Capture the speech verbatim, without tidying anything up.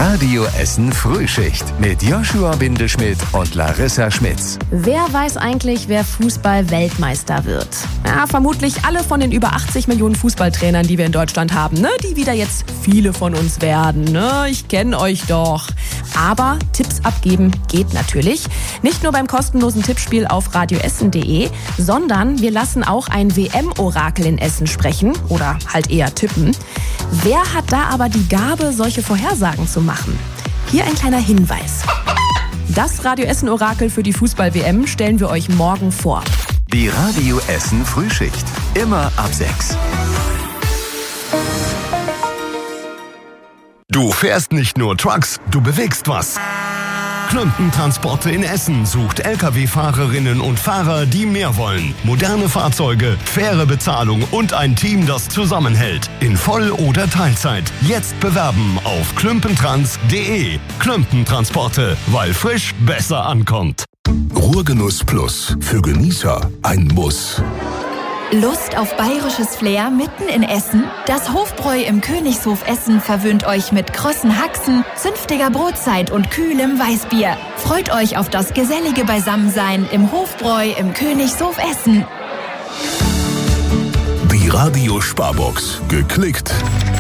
Radio Essen Frühschicht mit Joshua Windelschmidt und Larissa Schmitz. Wer weiß eigentlich, wer Fußball-Weltmeister wird? Ja, vermutlich alle von den über achtzig Millionen Fußballtrainern, die wir in Deutschland haben, ne? Die wieder jetzt viele von uns werden, ne? Ich kenne euch doch. Aber Tipps abgeben geht natürlich. Nicht nur beim kostenlosen Tippspiel auf radioessen punkt de, sondern wir lassen auch ein W M-Orakel in Essen sprechen oder halt eher tippen. Wer hat da aber die Gabe, solche Vorhersagen zu machen? Hier ein kleiner Hinweis. Das Radio Essen Orakel für die Fußball-W M stellen wir euch morgen vor. Die Radio Essen Frühschicht. Immer ab sechs. Du fährst nicht nur Trucks, du bewegst was. Klümpentransporte in Essen sucht L K W-Fahrerinnen und Fahrer, die mehr wollen. Moderne Fahrzeuge, faire Bezahlung und ein Team, das zusammenhält. In Voll- oder Teilzeit. Jetzt bewerben auf klümpentrans punkt de. Klümpentransporte, weil frisch besser ankommt. Ruhrgenuss Plus. Für Genießer ein Muss. Lust auf bayerisches Flair mitten in Essen? Das Hofbräu im Königshof Essen verwöhnt euch mit krossen Haxen, zünftiger Brotzeit und kühlem Weißbier. Freut euch auf das gesellige Beisammensein im Hofbräu im Königshof Essen. Die Radio Sparbox. Geklickt